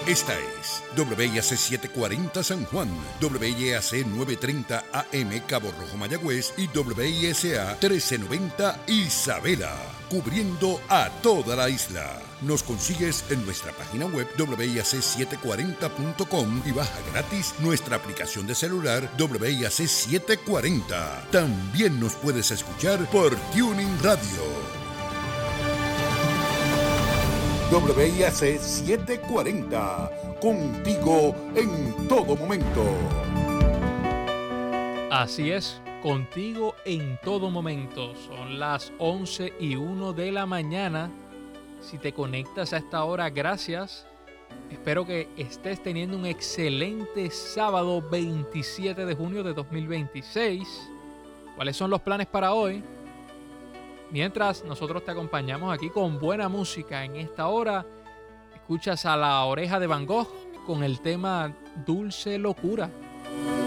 Esta es WIAC 740 San Juan, WIAC 930 AM Cabo Rojo Mayagüez y WISA 1390 Isabela, cubriendo a toda la isla. Nos consigues en nuestra página web WIAC740.com y baja gratis nuestra aplicación de celular WIAC 740. También nos puedes escuchar por Tuning Radio. WIAC 740, contigo en todo momento. Así es, contigo en todo momento. Son las 11:01 de la mañana. Si te conectas a esta hora, gracias. Espero que estés teniendo un excelente sábado 27 de junio de 2026. ¿Cuáles son los planes para hoy? Mientras nosotros te acompañamos aquí con buena música en esta hora, escuchas a La Oreja de Van Gogh con el tema Dulce Locura.